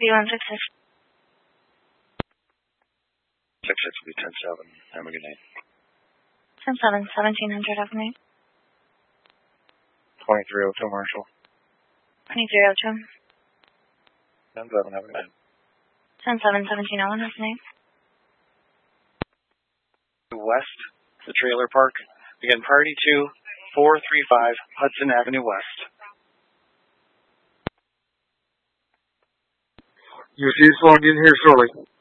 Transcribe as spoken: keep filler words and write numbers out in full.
B one six six. Six six will be ten seven. Have a good night. ten seven, seventeen hundred, have a night. Twenty-three oh two Marshall. twenty-three oh two. ten seven. Have a good night. ten seven, seventeen oh one, have a night. West, the trailer park. Again, party two, four three five Hudson Avenue West. You'll see this log in here shortly.